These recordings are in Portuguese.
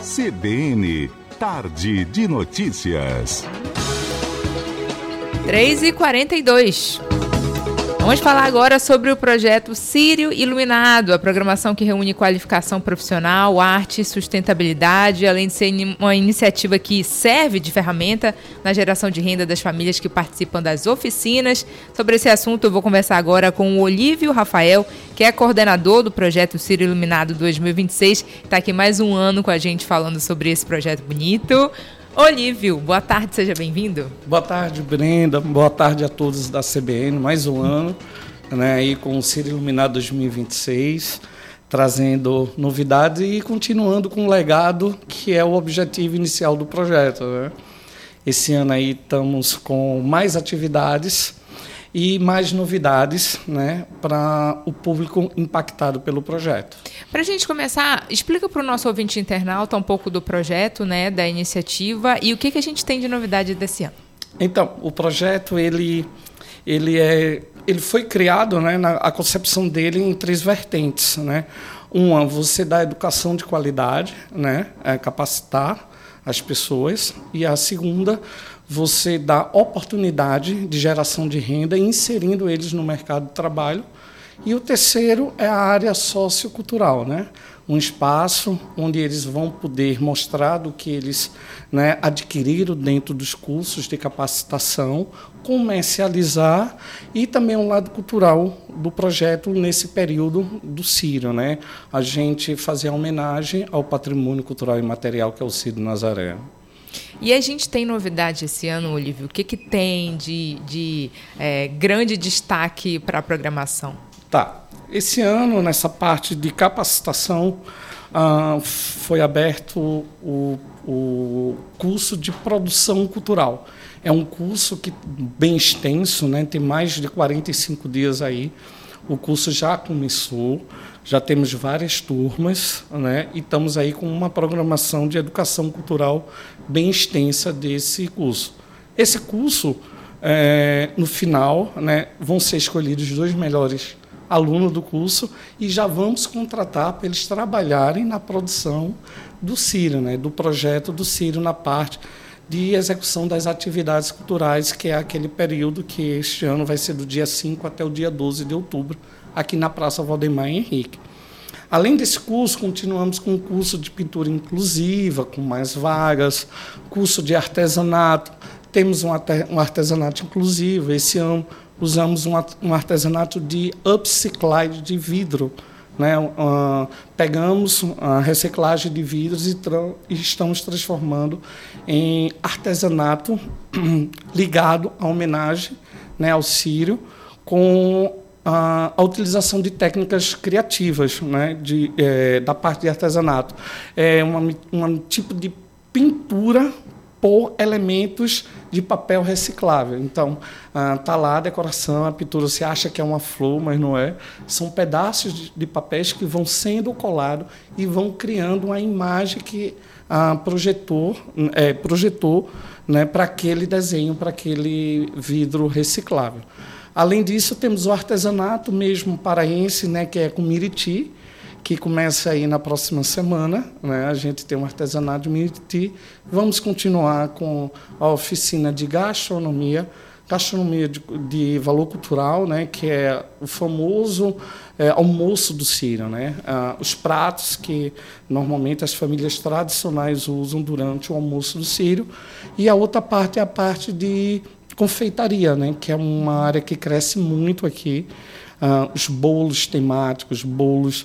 CBN, Tarde de Notícias. 3h42. Vamos falar agora sobre o projeto Círio Iluminado, a programação que reúne qualificação profissional, arte e sustentabilidade, além de ser uma iniciativa que serve de ferramenta na geração de renda das famílias que participam das oficinas. Sobre esse assunto eu vou conversar agora com o Olívio Rafael, que é coordenador do projeto Círio Iluminado 2026. Está aqui mais um ano com a gente falando sobre esse projeto bonito. Olívio, boa tarde, seja bem-vindo. Boa tarde, Brenda. Boa tarde a todos da CBN. Mais um ano, né, aí com o Círio Iluminado 2026, trazendo novidades e continuando com o legado que é o objetivo inicial do projeto, né? Esse ano aí estamos com mais atividades e mais novidades, né, para o público impactado pelo projeto. Para a gente começar, explica para o nosso ouvinte internauta um pouco do projeto, né, da iniciativa e o que a gente tem de novidade desse ano. Então, o projeto ele foi criado, né, a concepção dele em 3 vertentes, né? Uma, você dá educação de qualidade, né, capacitar as pessoas, e a segunda, você dá oportunidade de geração de renda, inserindo eles no mercado de trabalho. E o terceiro é a área sociocultural, né? Um espaço onde eles vão poder mostrar do que eles, né, adquiriram dentro dos cursos de capacitação, comercializar e também um lado cultural do projeto nesse período do Círio, né? A gente fazer a homenagem ao patrimônio cultural e material que é o Círio Nazaré. E a gente tem novidade esse ano, Olívio? O que tem de grande destaque para a programação? Tá. Esse ano, nessa parte de capacitação, foi aberto o curso de produção cultural. É um curso bem extenso, né? Tem mais de 45 dias aí. O curso já começou, já temos várias turmas, né? E estamos aí com uma programação de educação cultural bem extensa desse curso. Esse curso, no final, né, vão ser escolhidos os 2 melhores alunos do curso e já vamos contratar para eles trabalharem na produção do Círio, né, do projeto do Círio na parte de execução das atividades culturais, que é aquele período que este ano vai ser do dia 5 até o dia 12 de outubro, aqui na Praça Valdemar Henrique. Além desse curso, continuamos com o curso de pintura inclusiva, com mais vagas, curso de artesanato, temos um artesanato inclusivo. Esse ano usamos um artesanato de upcyclagem de vidro, né? Pegamos a reciclagem de vidros e estamos transformando em artesanato ligado à homenagem, né, ao Círio, com a utilização de técnicas criativas, né, da parte de artesanato. É um tipo de pintura por elementos de papel reciclável. Então, está lá a decoração, a pintura, você acha que é uma flor, mas não é. São pedaços de papéis que vão sendo colados e vão criando uma imagem que projetou, né, para aquele desenho, para aquele vidro reciclável. Além disso, temos o artesanato mesmo paraense, né, que é com Miriti, que começa aí na próxima semana, né? A gente tem um artesanato de Miriti. Vamos continuar com a oficina de gastronomia de valor cultural, né? Que é o famoso almoço do Círio, né? Os pratos que normalmente as famílias tradicionais usam durante o almoço do Círio. E a outra parte é a parte de confeitaria, né? Que é uma área que cresce muito aqui. Os bolos temáticos, bolos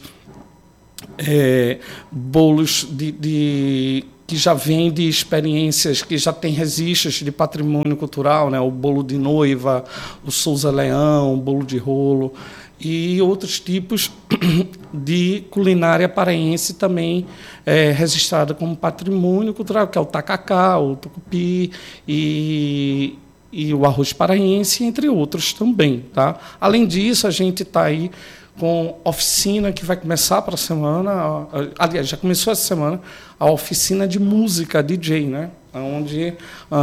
que já vêm de experiências, que já têm registros de patrimônio cultural, né? O bolo de noiva, o Souza Leão, o bolo de rolo e outros tipos de culinária paraense também registrada como patrimônio cultural, que é o tacacá, o tucupi e o arroz paraense, entre outros também, tá? Além disso, a gente está aí com oficina que vai começar para a semana, aliás, já começou essa semana, a oficina de música, DJ, né? Onde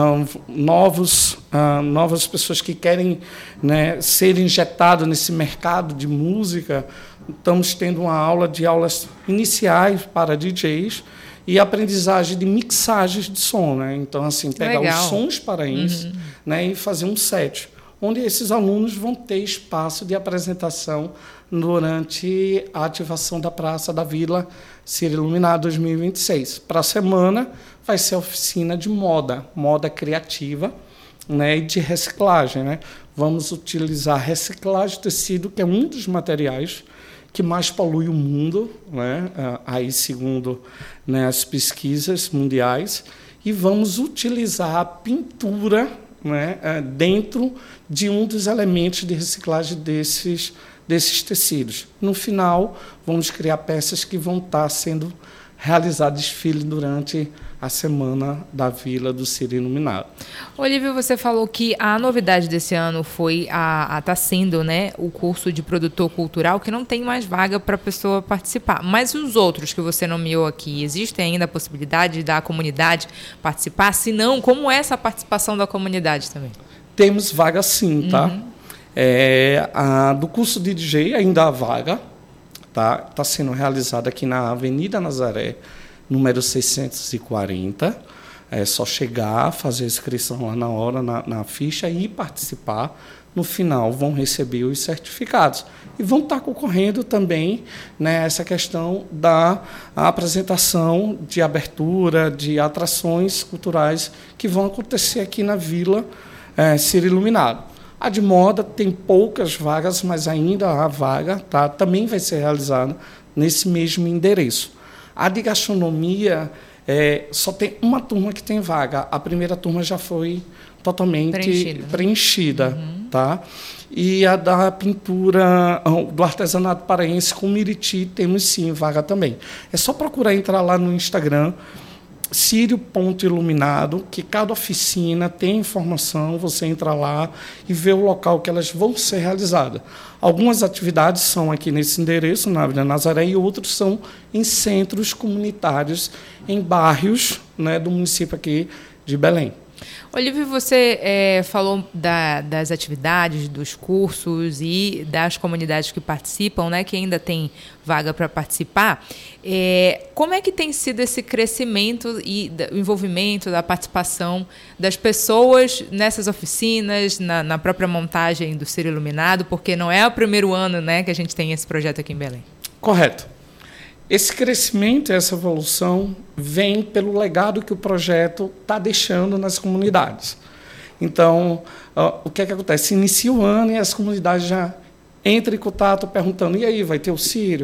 novas pessoas que querem, né, ser injetadas nesse mercado de música, estamos tendo uma aula de aulas iniciais para DJs e aprendizagem de mixagens de som, né? Então, assim, pegar Legal. os sons paraenses, né, e fazer um set, onde esses alunos vão ter espaço de apresentação durante a ativação da Praça da Vila Círio Iluminado 2026. Para a semana, vai ser a oficina de moda criativa, né, e de reciclagem, né? Vamos utilizar reciclagem de tecido, que é um dos materiais que mais polui o mundo, né? Aí segundo, né, as pesquisas mundiais, e vamos utilizar a pintura, né, dentro de um dos elementos de reciclagem desses tecidos. No final, vamos criar peças que vão estar sendo realizadas desfile durante a Semana da Vila do Círio Iluminado. Olívio, você falou que a novidade desse ano foi tá sendo, né, o curso de produtor cultural, que não tem mais vaga para a pessoa participar. Mas os outros que você nomeou aqui, existe ainda a possibilidade da comunidade participar? Se não, como é essa participação da comunidade também? Temos vaga sim, tá? Do curso de DJ ainda há vaga, tá? Está sendo realizada aqui na Avenida Nazaré, número 640. É só chegar, fazer a inscrição lá na hora, na ficha, e participar. No final, vão receber os certificados. E vão estar concorrendo também, né, essa questão da apresentação de abertura, de atrações culturais que vão acontecer aqui na Vila Círio Iluminado. A de moda tem poucas vagas, mas ainda há vaga, tá? Também vai ser realizada nesse mesmo endereço. A de gastronomia só tem uma turma que tem vaga. A primeira turma já foi totalmente preenchida, tá? E a da pintura, do artesanato paraense com Miriti, temos sim vaga também. É só procurar entrar lá no Instagram, Círio.iluminado, que cada oficina tem informação, você entra lá e vê o local que elas vão ser realizadas. Algumas atividades são aqui nesse endereço, na Avenida Nazaré, e outros são em centros comunitários, em bairros, né, do município aqui de Belém. Olívio, você falou das atividades, dos cursos e das comunidades que participam, né, que ainda tem vaga para participar. Como é que tem sido esse crescimento e o envolvimento da participação das pessoas nessas oficinas, na própria montagem do Círio Iluminado? Porque não é o primeiro ano, né, que a gente tem esse projeto aqui em Belém. Correto. Esse crescimento, essa evolução, vem pelo legado que o projeto está deixando nas comunidades. Então, o que é que acontece? Inicia o ano e as comunidades já entram em contato perguntando: e aí, vai ter o Círio?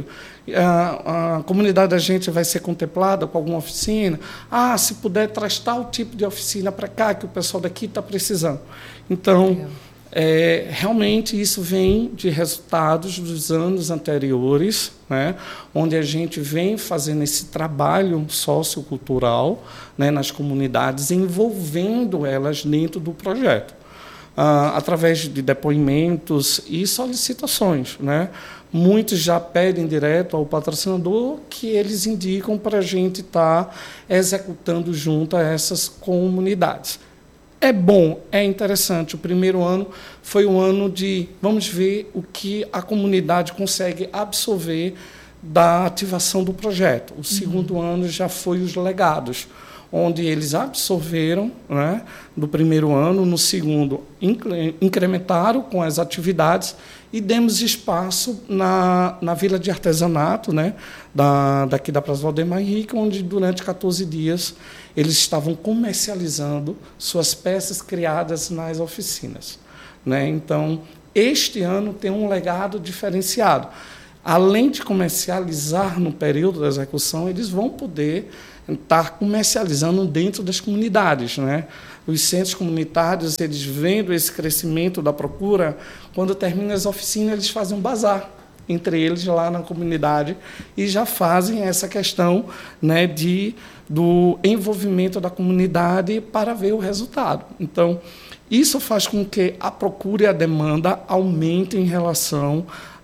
A comunidade da gente vai ser contemplada com alguma oficina? Se puder, traz tal tipo de oficina para cá, que o pessoal daqui está precisando. Então, realmente isso vem de resultados dos anos anteriores, né, onde a gente vem fazendo esse trabalho sociocultural, né, nas comunidades, envolvendo elas dentro do projeto, através de depoimentos e solicitações, né. Muitos já pedem direto ao patrocinador, que eles indicam para a gente estar executando junto a essas comunidades. É bom, é interessante. O primeiro ano foi um ano de vamos ver o que a comunidade consegue absorver da ativação do projeto. O segundo ano já foi os legados, onde eles absorveram, né, do primeiro ano. No segundo, incrementaram com as atividades e demos espaço na Vila de Artesanato, né, daqui da Praça Valdemar Henrique, onde durante 14 dias eles estavam comercializando suas peças criadas nas oficinas, né? Então, este ano tem um legado diferenciado. Além de comercializar no período da execução, eles vão poder estar comercializando dentro das comunidades, né? Os centros comunitários, eles vendo esse crescimento da procura, quando terminam as oficinas, eles fazem um bazar entre eles lá na comunidade e já fazem essa questão, né, do envolvimento da comunidade para ver o resultado. Então, isso faz com que a procura e a demanda aumentem em relação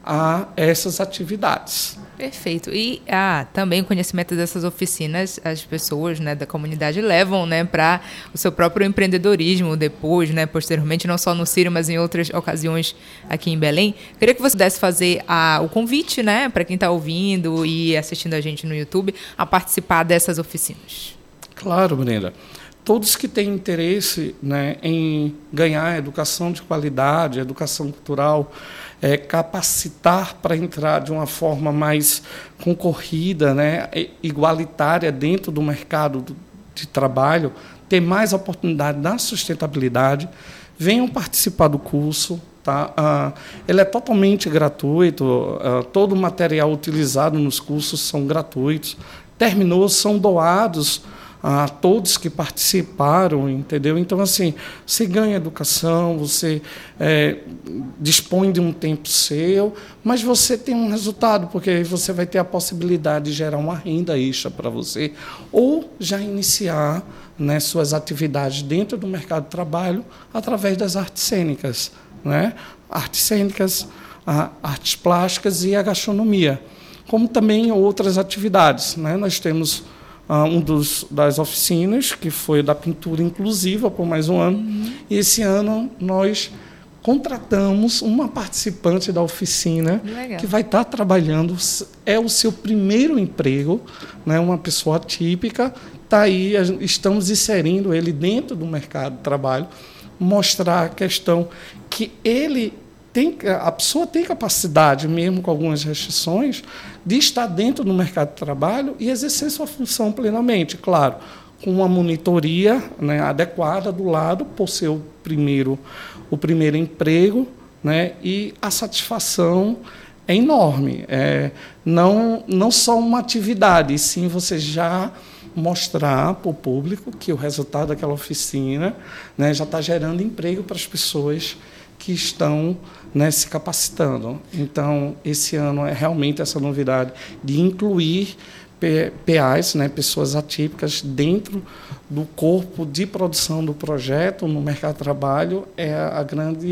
a essas atividades. Perfeito. E também o conhecimento dessas oficinas, as pessoas, né, da comunidade levam, né, para o seu próprio empreendedorismo depois, né, posteriormente, não só no Círio, mas em outras ocasiões aqui em Belém. Queria que você pudesse fazer o convite, né, para quem está ouvindo e assistindo a gente no YouTube, a participar dessas oficinas. Claro, Brenda. Todos que têm interesse, né, em ganhar educação de qualidade, educação cultural, capacitar para entrar de uma forma mais concorrida, né, igualitária dentro do mercado de trabalho, ter mais oportunidade na sustentabilidade, venham participar do curso. Tá? Ele é totalmente gratuito, todo o material utilizado nos cursos são gratuitos. Terminou, são doados a todos que participaram, entendeu? Então, assim, você ganha educação, você dispõe de um tempo seu, mas você tem um resultado, porque aí você vai ter a possibilidade de gerar uma renda extra para você, ou já iniciar, né, suas atividades dentro do mercado de trabalho através das artes cênicas, né? Artes cênicas, artes plásticas e a gastronomia, como também outras atividades, né? Nós temos das oficinas, que foi da pintura inclusiva por mais um ano, e esse ano nós contratamos uma participante da oficina que vai estar trabalhando, é o seu primeiro emprego, né, uma pessoa atípica, está aí, estamos inserindo ele dentro do mercado de trabalho, mostrar a questão que a pessoa tem capacidade, mesmo com algumas restrições, de estar dentro do mercado de trabalho e exercer sua função plenamente, claro, com uma monitoria, né, adequada do lado, por ser o primeiro emprego, né, e a satisfação é enorme. Não só uma atividade, e sim você já mostrar para o público que o resultado daquela oficina, né, já está gerando emprego para as pessoas que estão, né, se capacitando. Então, esse ano é realmente essa novidade de incluir PAs, né, pessoas atípicas, dentro do corpo de produção do projeto, no mercado de trabalho, a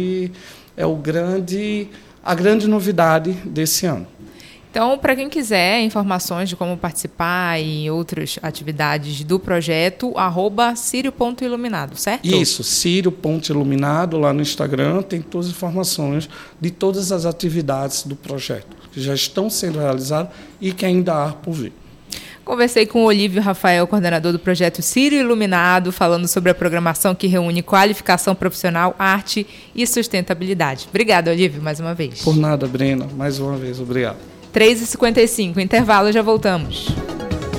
grande novidade desse ano. Então, para quem quiser informações de como participar e outras atividades do projeto, @cirio.iluminado, certo? Isso, cirio.iluminado, lá no Instagram, tem todas as informações de todas as atividades do projeto, que já estão sendo realizadas e que ainda há por vir. Conversei com o Olívio Rafael, coordenador do projeto Círio Iluminado, falando sobre a programação que reúne qualificação profissional, arte e sustentabilidade. Obrigada, Olívio, mais uma vez. Por nada, Brena. Mais uma vez, obrigado. 3h55, intervalo, já voltamos.